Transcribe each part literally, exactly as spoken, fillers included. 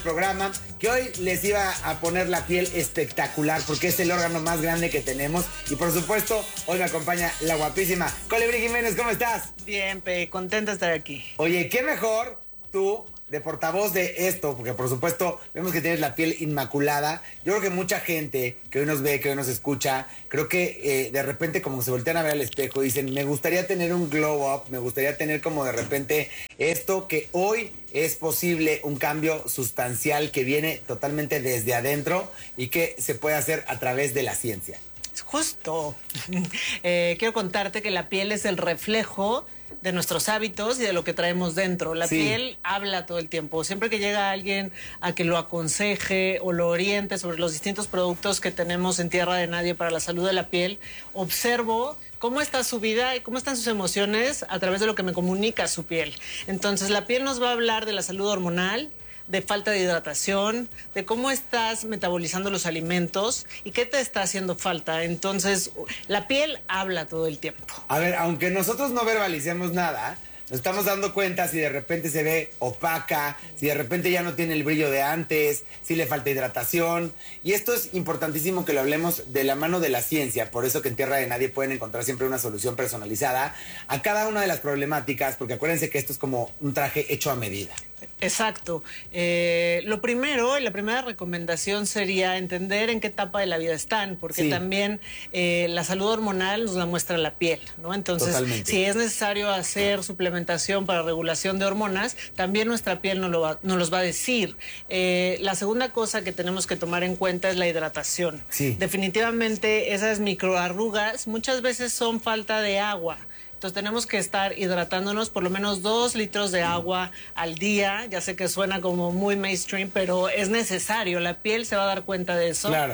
Programa que hoy les iba a poner la piel espectacular porque es el órgano más grande que tenemos y por supuesto hoy me acompaña la guapísima Colibrí Jiménez. ¿Cómo estás? Bien, Pe, contenta de estar aquí. Oye, qué mejor tú de portavoz de esto, porque por supuesto vemos que tienes la piel inmaculada. Yo creo que mucha gente que hoy nos ve, que hoy nos escucha, creo que eh, de repente como se voltean a ver al espejo y dicen, me gustaría tener un glow up, me gustaría tener como de repente esto que hoy es posible, un cambio sustancial que viene totalmente desde adentro y que se puede hacer a través de la ciencia. Justo. eh, quiero contarte que la piel es el reflejo de nuestros hábitos y de lo que traemos dentro. La sí. piel habla todo el tiempo. Siempre que llega alguien a que lo aconseje o lo oriente sobre los distintos productos que tenemos en Tierra de Nadie para la salud de la piel, observo cómo está su vida y cómo están sus emociones a través de lo que me comunica su piel. Entonces, la piel nos va a hablar de la salud hormonal, de falta de hidratación, de cómo estás metabolizando los alimentos y qué te está haciendo falta. Entonces, la piel habla todo el tiempo. A ver, aunque nosotros no verbalicemos nada, nos estamos dando cuenta si de repente se ve opaca, si de repente ya no tiene el brillo de antes, si le falta hidratación. Y esto es importantísimo que lo hablemos de la mano de la ciencia. Por eso que en Tierra de Nadie pueden encontrar siempre una solución personalizada a cada una de las problemáticas, porque acuérdense que esto es como un traje hecho a medida. Exacto. Eh, lo primero, la primera recomendación sería entender en qué etapa de la vida están, porque sí. también eh, la salud hormonal nos la muestra la piel, ¿no? Entonces, Totalmente. si es necesario hacer suplementación para regulación de hormonas, también nuestra piel nos, lo va, nos los va a decir. Eh, la segunda cosa que tenemos que tomar en cuenta es la hidratación. Sí. Definitivamente esas microarrugas muchas veces son falta de agua. Entonces tenemos que estar hidratándonos por lo menos dos litros de agua al día. Ya sé que suena como muy mainstream, pero es necesario. La piel se va a dar cuenta de eso. Claro.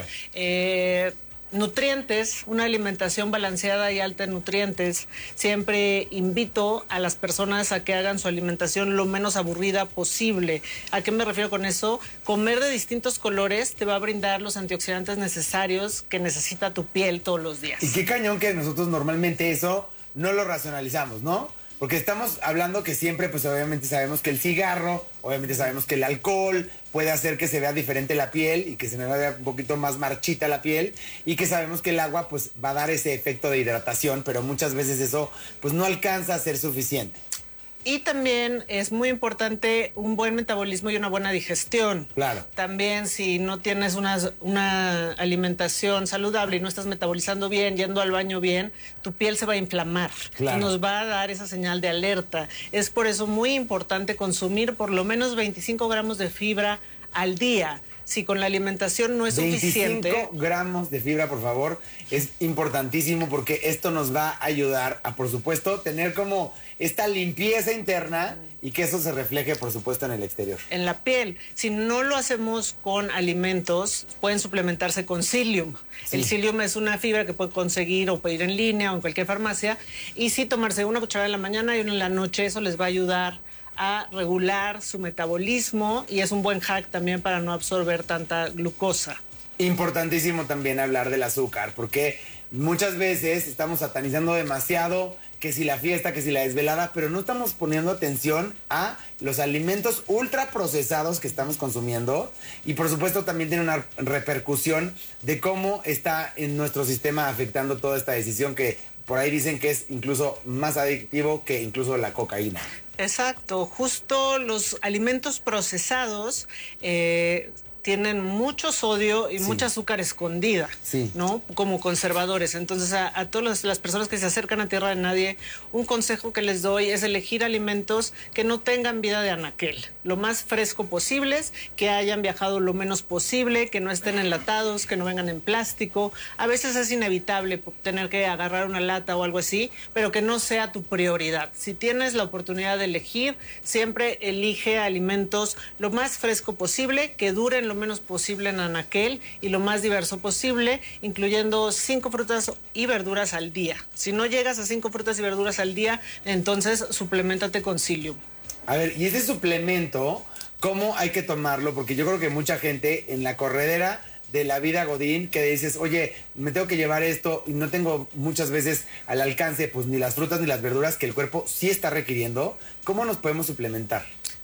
Eh, nutrientes, una alimentación balanceada y alta en nutrientes. Siempre invito a las personas a que hagan su alimentación lo menos aburrida posible. ¿A qué me refiero con eso? Comer de distintos colores te va a brindar los antioxidantes necesarios que necesita tu piel todos los días. Y qué cañón que nosotros normalmente eso no lo racionalizamos, ¿no? Porque estamos hablando que siempre, pues obviamente sabemos que el cigarro, obviamente sabemos que el alcohol puede hacer que se vea diferente la piel y que se me vea un poquito más marchita la piel y que sabemos que el agua pues va a dar ese efecto de hidratación, pero muchas veces eso pues no alcanza a ser suficiente. Y también es muy importante un buen metabolismo y una buena digestión. Claro. También si no tienes una, una alimentación saludable y no estás metabolizando bien, yendo al baño bien, tu piel se va a inflamar. Claro. Y nos va a dar esa señal de alerta. Es por eso muy importante consumir por lo menos veinticinco gramos de fibra al día. Si con la alimentación no es suficiente... veinticinco gramos de fibra, por favor, es importantísimo porque esto nos va a ayudar a, por supuesto, tener como esta limpieza interna y que eso se refleje, por supuesto, en el exterior. En la piel. Si no lo hacemos con alimentos, pueden suplementarse con psyllium. Sí. El psyllium es una fibra que pueden conseguir o pedir en línea o en cualquier farmacia. Y sí, tomarse una cucharada en la mañana y una en la noche, eso les va a ayudar a regular su metabolismo y es un buen hack también para no absorber tanta glucosa. Importantísimo también hablar del azúcar, porque muchas veces estamos satanizando demasiado que si la fiesta, que si la desvelada, pero no estamos poniendo atención a los alimentos ultraprocesados que estamos consumiendo y por supuesto también tiene una repercusión de cómo está en nuestro sistema afectando toda esta decisión que por ahí dicen que es incluso más adictivo que incluso la cocaína. Exacto, justo los alimentos procesados eh, tienen mucho sodio y sí. mucha azúcar escondida, sí. ¿no? Como conservadores. Entonces, a, a todas las personas que se acercan a Tierra de Nadie, un consejo que les doy es elegir alimentos que no tengan vida de anaquel. Lo más fresco posible, que hayan viajado lo menos posible, que no estén enlatados, que no vengan en plástico. A veces es inevitable tener que agarrar una lata o algo así, pero que no sea tu prioridad. Si tienes la oportunidad de elegir, siempre elige alimentos lo más fresco posible, que duren lo menos posible en anaquel y lo más diverso posible, incluyendo cinco frutas y verduras al día. Si no llegas a cinco frutas y verduras al día, entonces supleméntate con psyllium. A ver, y ese suplemento, ¿cómo hay que tomarlo? Porque yo creo que mucha gente en la corredera de la vida godín, que dices, oye, me tengo que llevar esto y no tengo muchas veces al alcance pues ni las frutas ni las verduras que el cuerpo sí está requiriendo, ¿cómo nos podemos suplementar?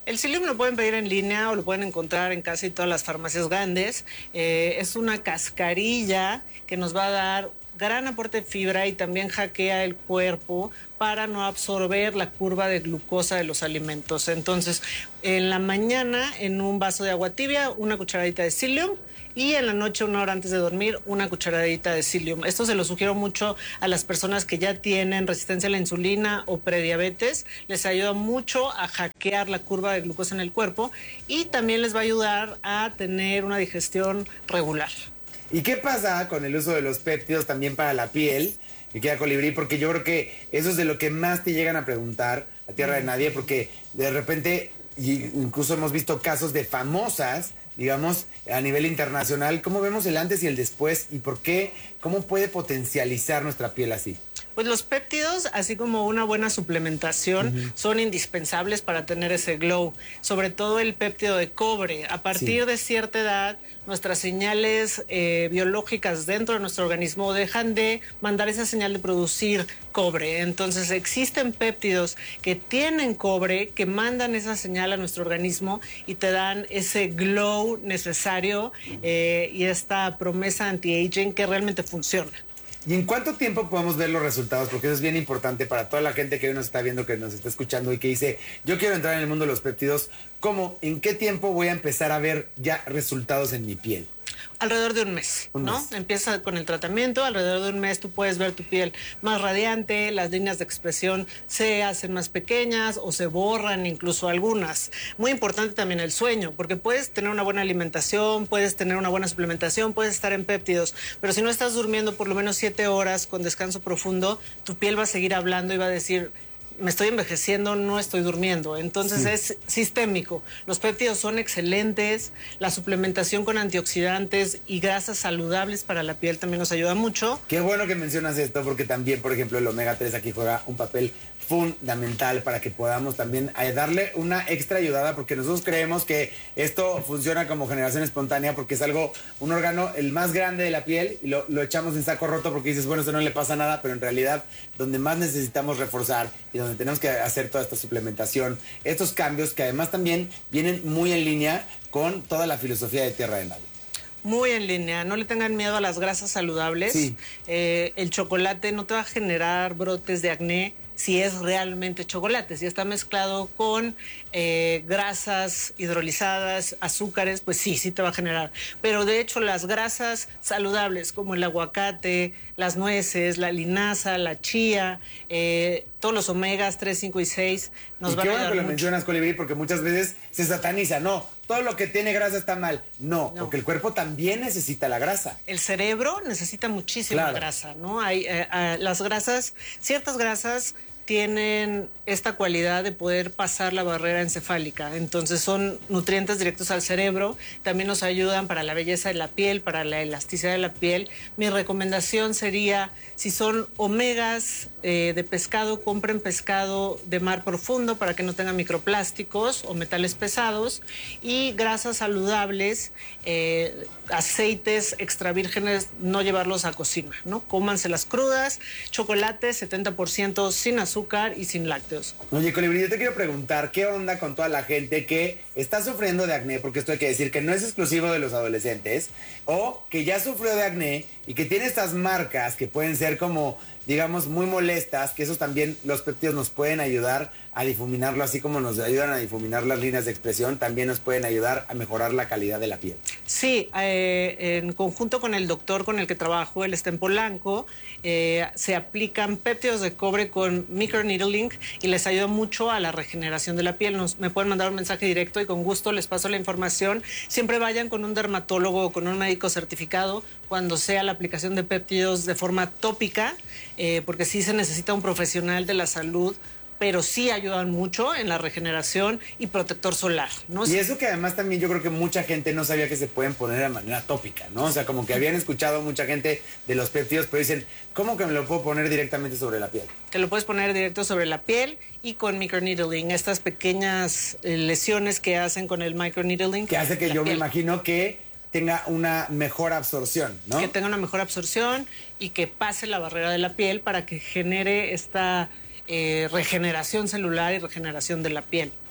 El Psyllium lo pueden pedir en línea o lo pueden encontrar en casi todas las farmacias grandes. Eh, es una cascarilla que nos va a dar gran aporte de fibra y también hackea el cuerpo para no absorber la curva de glucosa de los alimentos. Entonces, en la mañana, en un vaso de agua tibia, una cucharadita de Psyllium. Y en la noche, una hora antes de dormir, una cucharadita de Psyllium. Esto se lo sugiero mucho a las personas que ya tienen resistencia a la insulina o prediabetes. Les ayuda mucho a hackear la curva de glucosa en el cuerpo y también les va a ayudar a tener una digestión regular. ¿Y qué pasa con el uso de los péptidos también para la piel? Y queda Colibrí, porque yo creo que eso es de lo que más te llegan a preguntar a Tierra de Nadie, porque de repente, incluso hemos visto casos de famosas, digamos, a nivel internacional. ¿Cómo vemos el antes y el después? ¿Y por qué? ¿Cómo puede potencializar nuestra piel así? Pues los péptidos, así como una buena suplementación, uh-huh. son indispensables para tener ese glow. Sobre todo el péptido de cobre. A partir sí. de cierta edad, nuestras señales eh, biológicas dentro de nuestro organismo dejan de mandar esa señal de producir cobre. Entonces existen péptidos que tienen cobre, que mandan esa señal a nuestro organismo y te dan ese glow necesario eh, y esta promesa anti-aging que realmente funciona. ¿Y en cuánto tiempo podemos ver los resultados? Porque eso es bien importante para toda la gente que hoy nos está viendo, que nos está escuchando y que dice, yo quiero entrar en el mundo de los péptidos. ¿Cómo? ¿En qué tiempo voy a empezar a ver ya resultados en mi piel? Alrededor de un mes, un ¿no? Mes. Empieza con el tratamiento, alrededor de un mes tú puedes ver tu piel más radiante, las líneas de expresión se hacen más pequeñas o se borran incluso algunas. Muy importante también el sueño, porque puedes tener una buena alimentación, puedes tener una buena suplementación, puedes estar en péptidos, pero si no estás durmiendo por lo menos siete horas con descanso profundo, tu piel va a seguir hablando y va a decir, me estoy envejeciendo, no estoy durmiendo. Entonces sí. es sistémico. Los péptidos son excelentes, la suplementación con antioxidantes y grasas saludables para la piel también nos ayuda mucho. Qué bueno que mencionas esto, porque también, por ejemplo, el omega tres aquí juega un papel fundamental para que podamos también darle una extra ayudada, porque nosotros creemos que esto funciona como generación espontánea, porque es algo, un órgano el más grande de la piel, y lo, lo echamos en saco roto porque dices, bueno, eso no le pasa nada, pero en realidad donde más necesitamos reforzar y donde tenemos que hacer toda esta suplementación, estos cambios que además también vienen muy en línea con toda la filosofía de Tierra de Nadie. Muy en línea, no le tengan miedo a las grasas saludables. Sí. Eh, el chocolate no te va a generar brotes de acné si es realmente chocolate. Si está mezclado con eh, grasas hidrolizadas, azúcares, pues sí, sí te va a generar. Pero de hecho las grasas saludables como el aguacate, las nueces, la linaza, la chía, eh, todos los omegas tres, cinco y seis nos y van a ayudar mucho. Qué bueno que lo mencionas, Colibrí, porque muchas veces se sataniza. No, todo lo que tiene grasa está mal. No, no, porque el cuerpo también necesita la grasa. El cerebro necesita muchísima claro. grasa, ¿no? Hay eh, eh, las grasas, ciertas grasas tienen esta cualidad de poder pasar la barrera encefálica. Entonces son nutrientes directos al cerebro, también nos ayudan para la belleza de la piel, para la elasticidad de la piel. Mi recomendación sería, si son omegas eh, de pescado, compren pescado de mar profundo para que no tengan microplásticos o metales pesados, y grasas saludables, eh, aceites extra vírgenes, no llevarlos a cocina, ¿no? Cómanselas crudas, chocolate setenta por ciento sin azúcar y sin lácteos. Oye, Colibrí, yo te quiero preguntar, ¿qué onda con toda la gente que está sufriendo de acné? Porque esto hay que decir que no es exclusivo de los adolescentes, o que ya sufrió de acné y que tiene estas marcas que pueden ser como, digamos, muy molestas, que esos también los péptidos nos pueden ayudar a difuminarlo, así como nos ayudan a difuminar las líneas de expresión, también nos pueden ayudar a mejorar la calidad de la piel. Sí, eh, en conjunto con el doctor con el que trabajo, él está en Polanco, eh, se aplican péptidos de cobre con microneedling y les ayuda mucho a la regeneración de la piel. Nos, me pueden mandar un mensaje directo y con gusto les paso la información. Siempre vayan con un dermatólogo o con un médico certificado cuando sea la aplicación de péptidos de forma tópica, eh, porque sí se necesita un profesional de la salud, pero sí ayudan mucho en la regeneración y protector solar, ¿no? Y eso que además también yo creo que mucha gente no sabía que se pueden poner de manera tópica, ¿no? O sea, como que habían escuchado mucha gente de los péptidos, pero dicen, ¿cómo que me lo puedo poner directamente sobre la piel? Te lo puedes poner directo sobre la piel y con microneedling, estas pequeñas eh, lesiones que hacen con el microneedling. Que hace que yo piel. me imagino que tenga una mejor absorción, ¿no? Que tenga una mejor absorción y que pase la barrera de la piel para que genere esta... Eh, regeneración celular y regeneración de la piel.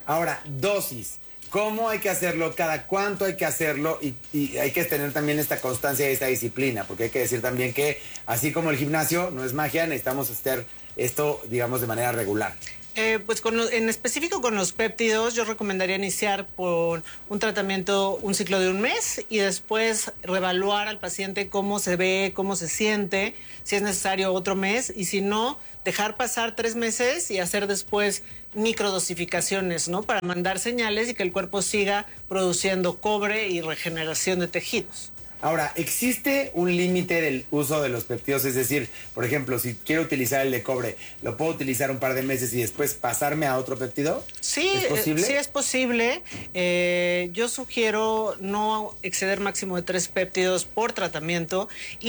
Ahora, dosis. ¿Cómo hay que hacerlo? ¿Cada cuánto hay que hacerlo? Y, y hay que tener también esta constancia y esta disciplina, porque hay que decir también que, así como el gimnasio no es magia, necesitamos hacer esto, digamos, de manera regular. Eh, pues con lo, en específico con los péptidos, yo recomendaría iniciar por un tratamiento, un ciclo de un mes y después reevaluar al paciente cómo se ve, cómo se siente, si es necesario otro mes y si no, dejar pasar tres meses y hacer después microdosificaciones, ¿no? Para mandar señales y que el cuerpo siga produciendo cobre y regeneración de tejidos. Ahora, ¿existe un límite del uso de los péptidos? Es decir, por ejemplo, si quiero utilizar el de cobre, ¿lo puedo utilizar un par de meses y después pasarme a otro péptido? Sí, ¿Es posible? Eh, sí es posible. Eh, yo sugiero no exceder máximo de tres péptidos por tratamiento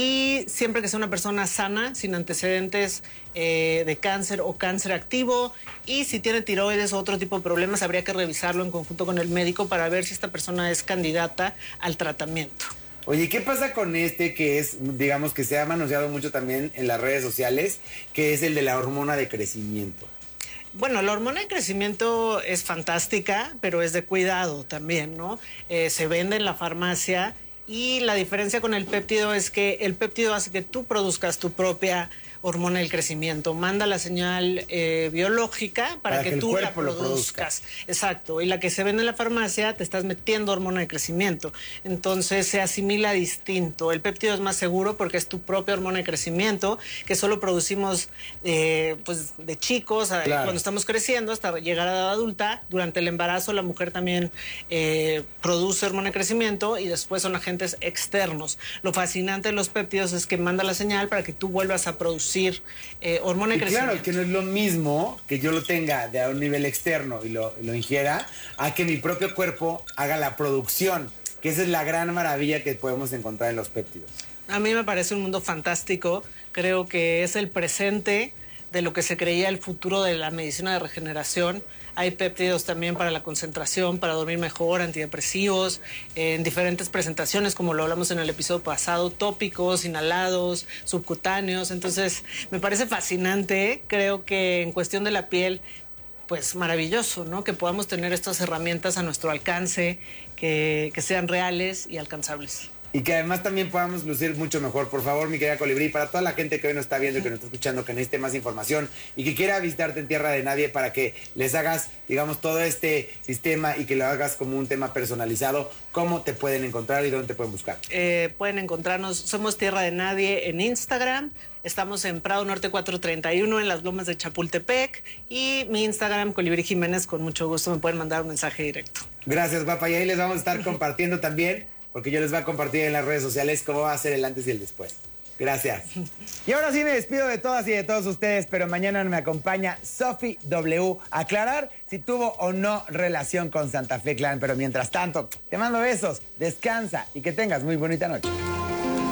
y siempre que sea una persona sana, sin antecedentes eh, de cáncer o cáncer activo, y si tiene tiroides o otro tipo de problemas, habría que revisarlo en conjunto con el médico para ver si esta persona es candidata al tratamiento. Oye, ¿qué pasa con este que es, digamos, que se ha manoseado mucho también en las redes sociales, que es el de la hormona de crecimiento? Bueno, la hormona de crecimiento es fantástica, pero es de cuidado también, ¿no? Eh, se vende en la farmacia y la diferencia con el péptido es que el péptido hace que tú produzcas tu propia hormona del crecimiento, manda la señal eh, biológica para, para que, que tú la produzcas. Exacto, y la que se vende en la farmacia te estás metiendo hormona de crecimiento, entonces se asimila distinto. El péptido es más seguro porque es tu propia hormona de crecimiento que solo producimos eh, pues de chicos, claro, cuando estamos creciendo hasta llegar a la edad adulta. Durante el embarazo la mujer también eh, produce hormona de crecimiento y después son agentes externos. Lo fascinante de los péptidos es que manda la señal para que tú vuelvas a producir Eh, hormona de crecimiento. Claro, que no es lo mismo que yo lo tenga de a un nivel externo y lo, lo ingiera, a que mi propio cuerpo haga la producción, que esa es la gran maravilla que podemos encontrar en los péptidos. A mí me parece un mundo fantástico, creo que es el presente de lo que se creía el futuro de la medicina de regeneración. Hay péptidos también para la concentración, para dormir mejor, antidepresivos, en diferentes presentaciones, como lo hablamos en el episodio pasado, tópicos, inhalados, subcutáneos. Entonces, me parece fascinante. Creo que en cuestión de la piel, pues maravilloso, ¿no? Que podamos tener estas herramientas a nuestro alcance, que, que sean reales y alcanzables. Y que además también podamos lucir mucho mejor. Por favor, mi querida Colibrí, para toda la gente que hoy nos está viendo y que nos está escuchando, que necesite más información y que quiera visitarte en Tierra de Nadie para que les hagas, digamos, todo este sistema y que lo hagas como un tema personalizado, ¿cómo te pueden encontrar y dónde te pueden buscar? Eh, pueden encontrarnos, somos Tierra de Nadie en Instagram. Estamos en Prado Norte cuatrocientos treinta y uno, en las Lomas de Chapultepec. Y mi Instagram, Colibrí Jiménez, con mucho gusto me pueden mandar un mensaje directo. Gracias, guapa. Y ahí les vamos a estar compartiendo también, porque yo les voy a compartir en las redes sociales cómo va a ser el antes y el después. Gracias. Y ahora sí me despido de todas y de todos ustedes, pero mañana me acompaña Sofi W a aclarar si tuvo o no relación con Santa Fe Clan. Pero mientras tanto, te mando besos, descansa y que tengas muy bonita noche.